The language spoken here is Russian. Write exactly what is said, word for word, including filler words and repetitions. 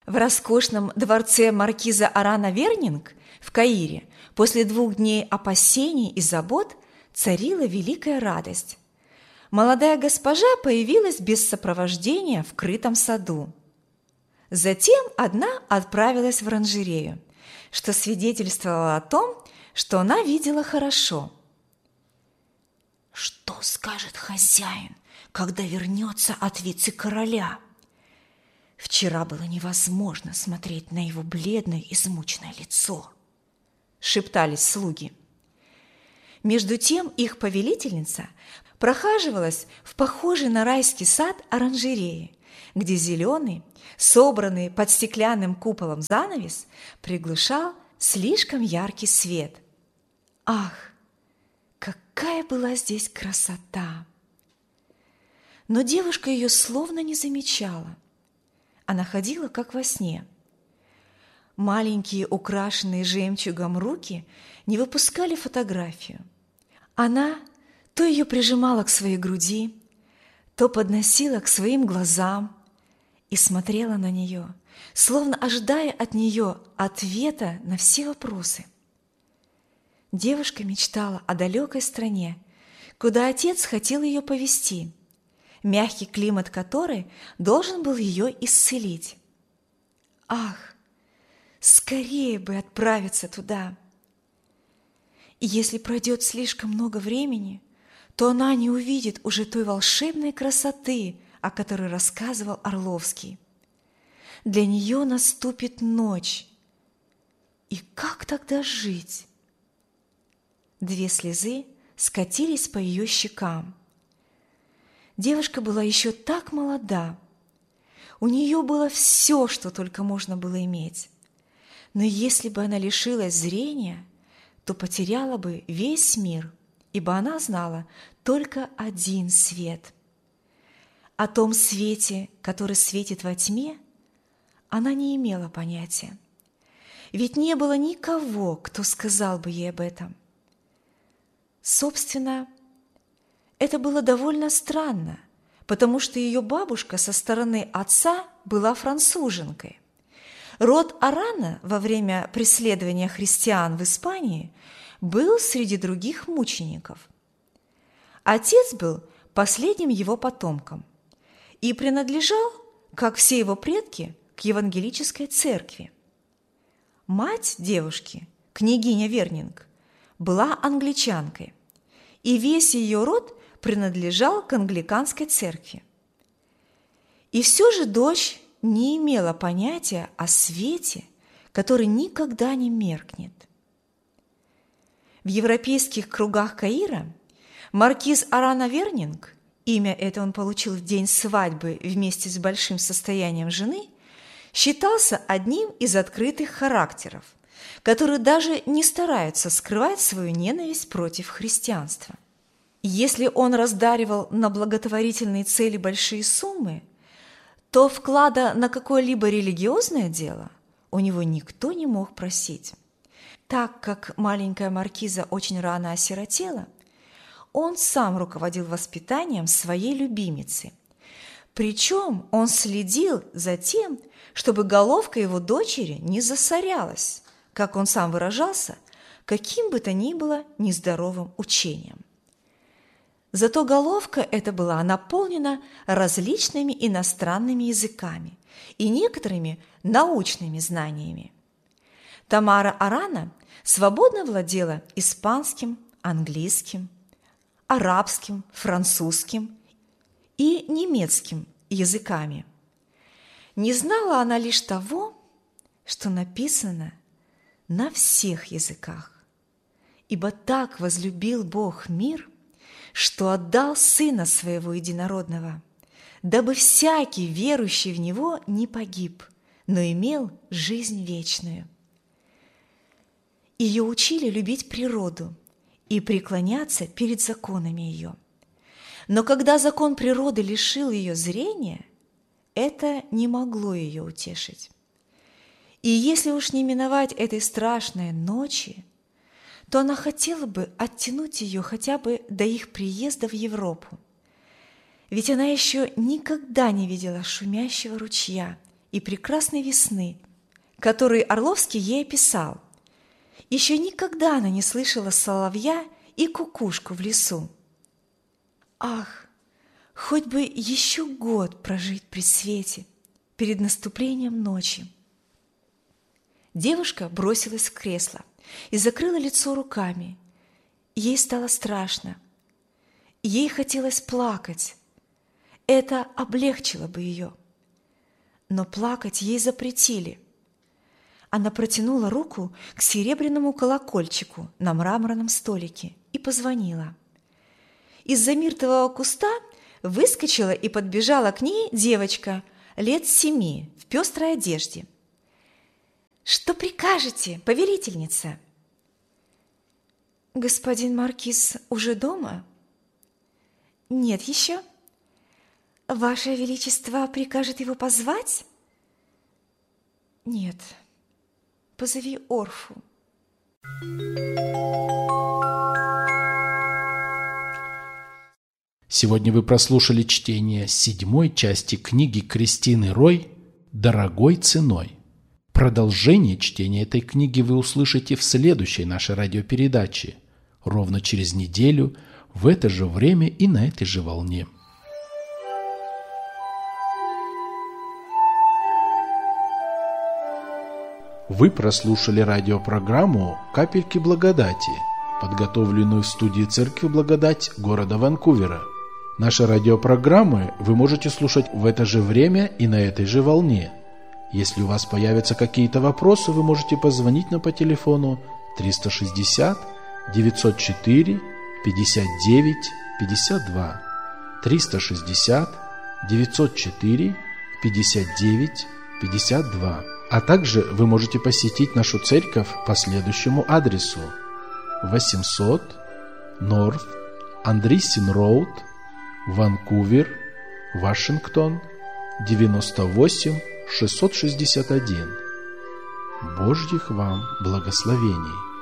В роскошном дворце маркиза Арана Вернинг в Каире после двух дней опасений и забот царила великая радость. Молодая госпожа появилась без сопровождения в крытом саду. Затем одна отправилась в оранжерею, что свидетельствовало о том, что она видела хорошо. «Что скажет хозяин, когда вернется от вице-короля? Вчера было невозможно смотреть на его бледное, измученное лицо», – шептались слуги. Между тем их повелительница прохаживалась в похожий на райский сад оранжереи, где зеленый, собранный под стеклянным куполом занавес приглушал слишком яркий свет. Ах, какая была здесь красота! Но девушка ее словно не замечала. Она ходила, как во сне. Маленькие, украшенные жемчугом руки не выпускали фотографию. Она то ее прижимала к своей груди, то подносила к своим глазам и смотрела на нее, словно ожидая от нее ответа на все вопросы. Девушка мечтала о далекой стране, куда отец хотел ее повезти, мягкий климат которой должен был ее исцелить. Ах, скорее бы отправиться туда! И если пройдет слишком много времени, то она не увидит уже той волшебной красоты, о которой рассказывал Орловский. Для нее наступит ночь. И как тогда жить? Две слезы скатились по ее щекам. Девушка была еще так молода. У нее было все, что только можно было иметь. Но если бы она лишилась зрения, то потеряла бы весь мир, ибо она знала только один свет. О том свете, который светит во тьме, она не имела понятия. Ведь не было никого, кто сказал бы ей об этом. Собственно, это было довольно странно, потому что ее бабушка со стороны отца была француженкой. Род Арана во время преследования христиан в Испании был среди других мучеников. Отец был последним его потомком и принадлежал, как все его предки, к евангелической церкви. Мать девушки, княгиня Вернинг, была англичанкой, и весь ее род принадлежал к англиканской церкви. И все же дочь не имела понятия о свете, который никогда не меркнет. В европейских кругах Каира маркиз Арана Вернинг, имя это он получил в день свадьбы вместе с большим состоянием жены, считался одним из открытых характеров, которые даже не стараются скрывать свою ненависть против христианства. Если он раздаривал на благотворительные цели большие суммы, то вклада на какое-либо религиозное дело у него никто не мог просить. Так как маленькая маркиза очень рано осиротела, он сам руководил воспитанием своей любимицы. Причем он следил за тем, чтобы головка его дочери не засорялась, как он сам выражался, каким бы то ни было нездоровым учением. Зато головка эта была наполнена различными иностранными языками и некоторыми научными знаниями. Тамара Арана свободно владела испанским, английским, арабским, французским и немецким языками. Не знала она лишь того, что написано на всех языках. Ибо так возлюбил Бог мир, что отдал Сына Своего Единородного, дабы всякий, верующий в Него, не погиб, но имел жизнь вечную. Ее учили любить природу и преклоняться перед законами ее. Но когда закон природы лишил ее зрения, это не могло ее утешить. И если уж не миновать этой страшной ночи, то она хотела бы оттянуть ее хотя бы до их приезда в Европу. Ведь она еще никогда не видела шумящего ручья и прекрасной весны, который Орловский ей описал. Еще никогда она не слышала соловья и кукушку в лесу. Ах, хоть бы еще год прожить при свете перед наступлением ночи. Девушка бросилась в кресло и закрыла лицо руками. Ей стало страшно. Ей хотелось плакать. Это облегчило бы ее. Но плакать ей запретили. Она протянула руку к серебряному колокольчику на мраморном столике и позвонила. Из-за миртового куста выскочила и подбежала к ней девочка лет семи в пестрой одежде. «Что прикажете, повелительница?» «Господин маркиз уже дома?» «Нет еще». «Ваше Величество прикажет его позвать?» «Нет, позови Орфу». Сегодня вы прослушали чтение седьмой части книги Кристины Рой «Дорогой ценой». Продолжение чтения этой книги вы услышите в следующей нашей радиопередаче, ровно через неделю, в это же время и на этой же волне. Вы прослушали радиопрограмму «Капельки благодати», подготовленную в студии Церкви Благодать города Ванкувера. Наши радиопрограммы вы можете слушать в это же время и на этой же волне. Если у вас появятся какие-то вопросы, вы можете позвонить нам по телефону триста шестьдесят девятьсот четыре пятьдесят девять пятьдесят два, триста шестьдесят девятьсот четыре пятьдесят девять пятьдесят два. А также вы можете посетить нашу церковь по следующему адресу: восемьсот North Andreessen Road, Ванкувер, Вашингтон, девяносто восемь шестьсот шестьдесят один. Божьих вам благословений!